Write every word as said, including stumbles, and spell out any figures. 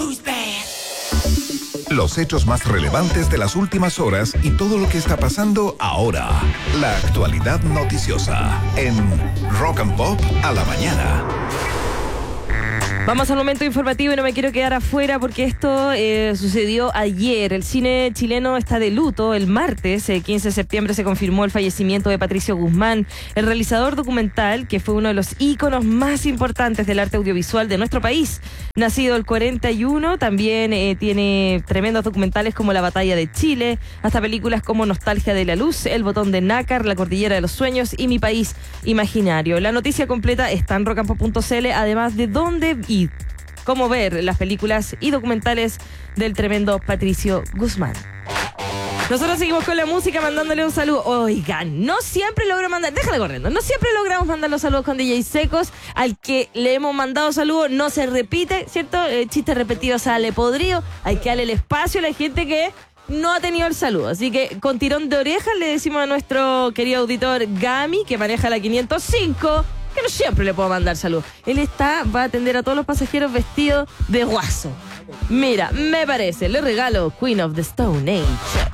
Los hechos más relevantes de las últimas horas y todo lo que está pasando ahora. La actualidad noticiosa en Rock and Pop a la mañana. Vamos al momento informativo y no me quiero quedar afuera porque esto eh, sucedió ayer. El cine chileno está de luto. El martes, el quince de septiembre, se confirmó el fallecimiento de Patricio Guzmán, el realizador documental que fue uno de los íconos más importantes del arte audiovisual de nuestro país. Nacido el cuarenta y uno, también eh, tiene tremendos documentales como La Batalla de Chile, hasta películas como Nostalgia de la Luz, El Botón de Nácar, La Cordillera de los Sueños y Mi País Imaginario. La noticia completa está en rock and pop punto c l, además de dónde y cómo ver las películas y documentales del tremendo Patricio Guzmán. Nosotros seguimos con la música mandándole un saludo. Oigan, no siempre logro mandar, déjale corriendo, no siempre logramos mandar los saludos con D J Secos. Al que le hemos mandado saludos no se repite, ¿cierto? El chiste repetido sale podrido. Hay que darle el espacio a la gente que no ha tenido el saludo. Así que con tirón de orejas le decimos a nuestro querido auditor Gami, que maneja la quinientos cinco, que no siempre le puedo mandar saludos. Él está, va a atender a todos los pasajeros vestidos de guaso. Mira, me parece, le regalo Queen of the Stone Age.